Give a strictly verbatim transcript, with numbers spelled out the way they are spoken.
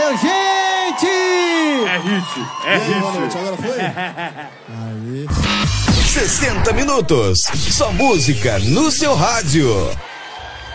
Valeu, gente! É hit, é aí, hit. boa noite, agora foi? Aí. sessenta minutos. Só música no seu rádio.